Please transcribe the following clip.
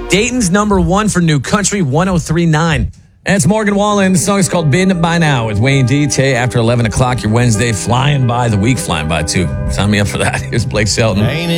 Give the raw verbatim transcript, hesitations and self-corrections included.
Dayton's number one for new country, one oh three point nine. And it's Morgan Wallen. The song is called Been By Now with Wayne D. Today after eleven o'clock, your Wednesday, flying by, the week flying by too. Sign me up for that. Here's Blake Shelton. Ain't it